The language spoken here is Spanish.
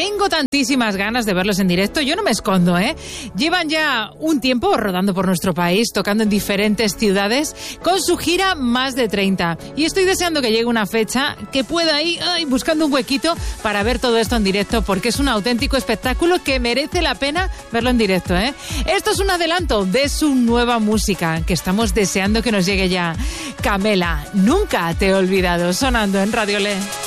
Tengo tantísimas ganas de verlos en directo, yo no me escondo, ¿eh? Llevan ya un tiempo rodando por nuestro país, tocando en diferentes ciudades, con su gira Más de 30. Y estoy deseando que llegue una fecha que pueda ir buscando un huequito para ver todo esto en directo, porque es un auténtico espectáculo que merece la pena verlo en directo, ¿eh? Esto es un adelanto de su nueva música, que estamos deseando que nos llegue ya. Camela, nunca te he olvidado, sonando en Radio Le.